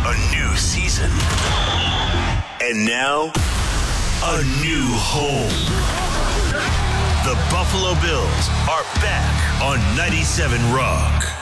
A new season. And now, a new home. The Buffalo Bills are back on 97 Rock.